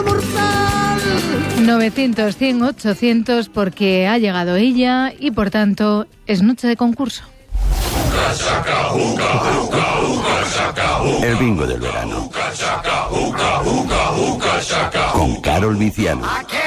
900, 100, 800 porque ha llegado ella y por tanto es noche de concurso. El bingo del verano. Con Carol Viciano.